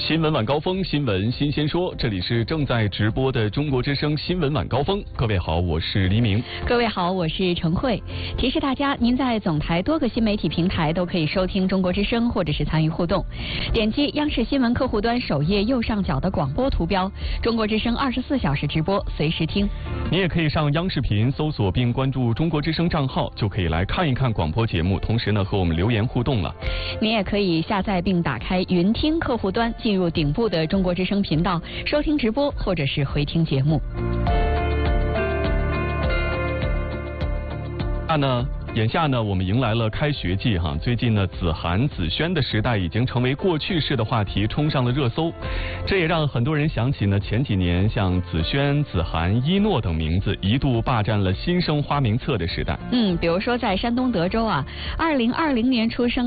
新闻晚高峰，新闻新鲜说，这里是正在直播的中国之声新闻晚高峰。各位好，我是黎明。 各位好，我是陈慧。提示大家，您在总台多个新媒体平台都可以收听中国之声，或者是参与互动。点击央视新闻客户端首页右上角的广播图标，中国之声24小时直播，随时听。 你也可以上央视频搜索并关注中国之声账号，就可以来看一看广播节目，同时呢和我们留言互动了。 你也可以下载并打开云听客户端，进入顶部的中国之声频道，收听直播或者是回听节目。 眼下呢，我们迎来了开学季哈。最近呢，子涵、子轩的时代已经成为过去式的话题，冲上了热搜。这也让很多人想起呢，前几年像子轩、子涵、一诺等名字一度霸占了新生花名册的时代。 比如说在山东德州啊，2020年出生